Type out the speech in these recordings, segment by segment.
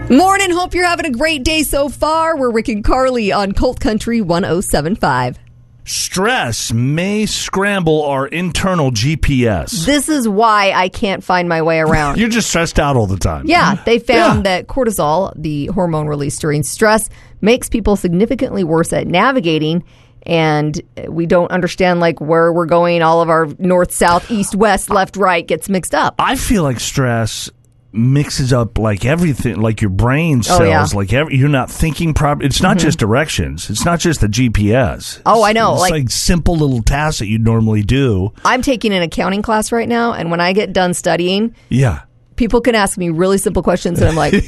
Morning, hope you're having a great day so far. We're Rick and Carly on Colt Country 107.5. Stress may scramble our internal GPS. This is why I can't find my way around. You're just stressed out all the time. Yeah, they found that cortisol, the hormone released during stress, makes people significantly worse at navigating, and we don't understand like where we're going. All of our north, south, east, west, left, right gets mixed up. I feel like stress mixes up like everything, like your brain cells, like you're not thinking properly. It's not just directions. It's not just the GPS. Oh, I know. It's like simple little tasks that you'd normally do. I'm taking an accounting class right now, and when I get done studying, people can ask me really simple questions, and I'm like,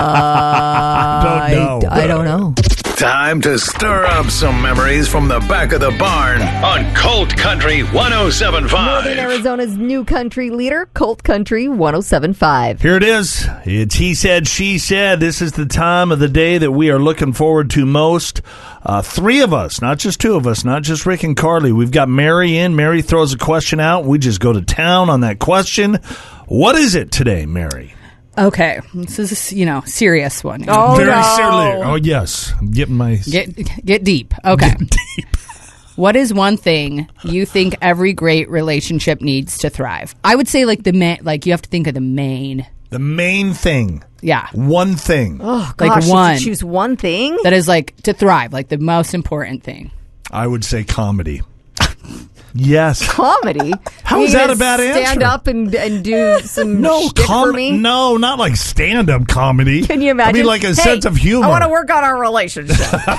I don't know. Time to stir up some memories from the back of the barn on Colt Country 107.5. Northern Arizona's new country leader, Colt Country 107.5. Here it is. It's He Said, She Said. This is the time of the day that we are looking forward to most. Three of us, not just two of us, not just Rick and Carly. We've got Mary in. Mary throws a question out. We just go to town on that question. What is it today, Mary? Okay, this is serious one. Oh, Very no. serious. Oh, yes. I'm getting my... Get deep. Okay. Get deep. What is one thing you think every great relationship needs to thrive? I would say like you have to think of the main. The main thing. Yeah. One thing. Oh, gosh, like one. you choose one thing? That is like to thrive, like the most important thing. I would say comedy. Yes. Comedy? How is that a bad answer? Stand up and do some shtick for me? No, not like stand-up comedy. Can you imagine? I mean, like a sense of humor. I want to work on our relationship.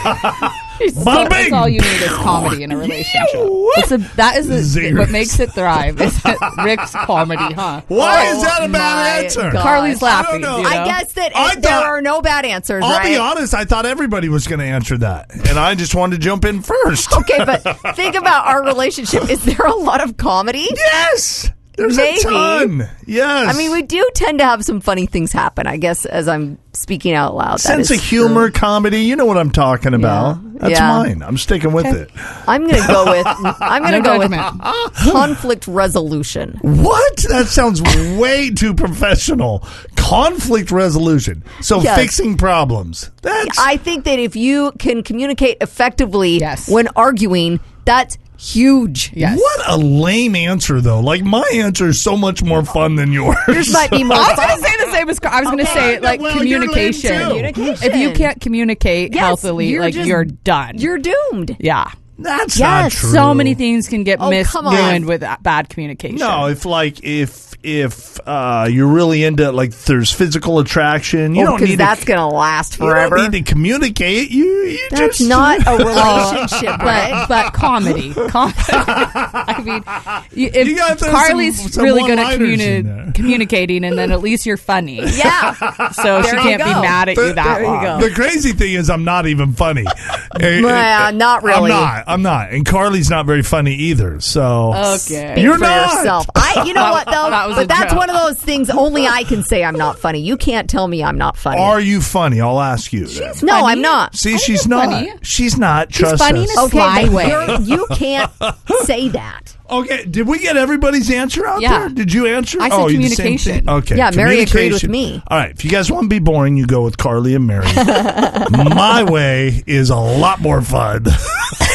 That's all you need is comedy in a relationship. That is what makes it thrive. Is Rick's comedy, huh? Why is that a bad answer? God. Carly's laughing. I don't know. I guess that there are no bad answers, I'll right? be honest, I thought everybody was going to answer that, and I just wanted to jump in first. Okay, but think about our relationship. Is there a lot of comedy? Yes! There's Maybe. a ton. Yes. I mean, we do tend to have some funny things happen, I guess, as I'm speaking out loud. Sense of humor, comedy, you know what I'm talking about. That's mine. I'm sticking with it. I'm going to go with conflict resolution. What? That sounds way too professional. Conflict resolution. So fixing problems. I think that if you can communicate effectively Yes. when arguing, that's huge. Yes. What a lame answer, though. Like, my answer is so much more fun than yours. Yours might be more I was fun. going to say the same as I was going to say like communication. If you can't communicate healthily, you're done. You're doomed. Yeah. That's not true. So many things can get ruined with bad communication. No, if you're really into, like, there's physical attraction, you don't need that's going to last forever. You don't need to communicate. That's just not a relationship, right? but comedy. I mean, if Carly's some really good at one-liners in there. communicating, and then at least you're funny. Yeah. So she can't be mad at you that There you long. go. The crazy thing is I'm not even funny. Not really. I'm not. And Carly's not very funny either. So Okay. You're for not. yourself. You know what though? That was But a that's joke. one of those things only I can say I'm not funny. You can't tell me I'm not funny. Are you funny? I'll ask you. Then. No, funny. I'm not. See, she's not. funny. She's not. She's Trust funny us. in a sly but way. you can't say that. Okay, did we get everybody's answer out Yeah. there? Did you answer? I said you did the same communication. thing? Okay. Yeah, Mary agreed with communication. me. All right, if you guys want to be boring, you go with Carly and Mary. My way is a lot more fun.